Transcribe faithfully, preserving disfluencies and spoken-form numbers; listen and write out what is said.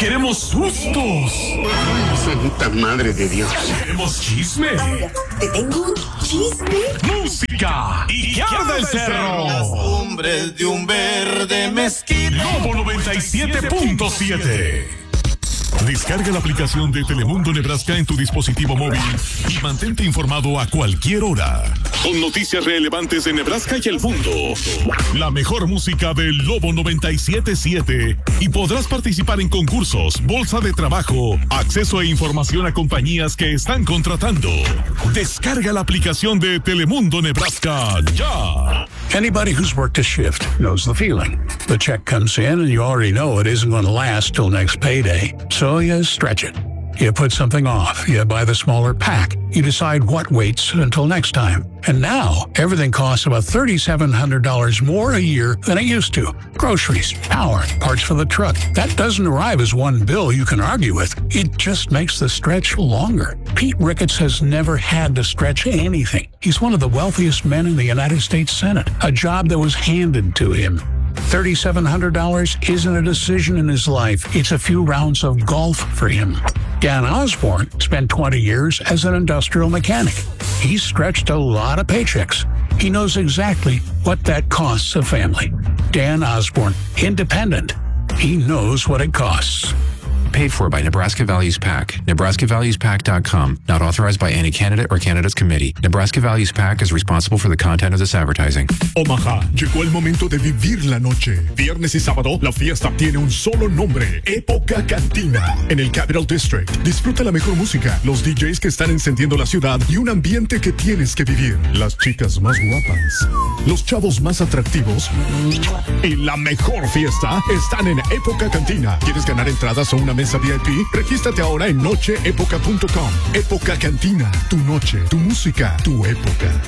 Queremos sustos. Santa Madre de Dios. Queremos chisme. Anda, te tengo un chisme. Música. Y que arda el cerro. Las cumbres de un verde mezquite. Lobo noventa y siete punto siete. Descarga la aplicación de Telemundo Nebraska en tu dispositivo móvil y mantente informado a cualquier hora. Con noticias relevantes de Nebraska y el mundo. La mejor música del Lobo noventa y siete punto siete. Y podrás participar en concursos, bolsa de trabajo, acceso e información a compañías que están contratando. Descarga la aplicación de Telemundo Nebraska ya. Anybody who's worked a shift knows the feeling. The check comes in and you already know it isn't going to last till next payday. So you stretch it. You put something off. You buy the smaller pack. You decide what waits until next time. And now, everything costs about three thousand seven hundred dollars more a year than it used to. Groceries, power, parts for the truck. That doesn't arrive as one bill you can argue with. It just makes the stretch longer. Pete Ricketts has never had to stretch anything. He's one of the wealthiest men in the United States Senate, a job that was handed to him. three thousand seven hundred dollars isn't a decision in his life. It's a few rounds of golf for him. Dan Osborne spent twenty years as an industrial mechanic. He's stretched a lot of paychecks. He knows exactly what that costs a family. Dan Osborne, independent. He knows what it costs. Paid for by Nebraska Values PAC. Nebraska Values Pac dot com. Not authorized by any candidate or candidates committee. Nebraska Values PAC is responsible for the content of this advertising. Omaha, llegó el momento de vivir la noche. Viernes y sábado, la fiesta tiene un solo nombre: Época Cantina. En el Capital District, disfruta la mejor música, los D Js que están encendiendo la ciudad y un ambiente que tienes que vivir. Las chicas más guapas, los chavos más atractivos y la mejor fiesta están en Época Cantina. ¿Quieres ganar entradas o una mesa V I P? Regístrate ahora en noche época punto com. Época Cantina. Tu noche, tu música, tu época.